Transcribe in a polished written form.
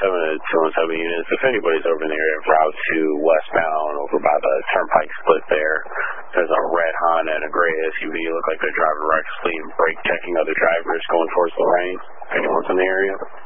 217 units. If anybody's over in the area of Route 2 westbound over by the Turnpike split there, there's a red Honda and a gray SUV. Look like they're driving recklessly and brake checking other drivers going towards Lorraine. If anyone's in the area.